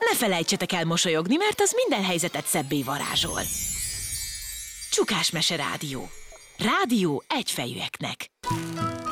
ne felejtsetek el mosolyogni, mert az minden helyzetet szebbé varázsol. Csukás Mese Rádió. Rádió egyfejűeknek.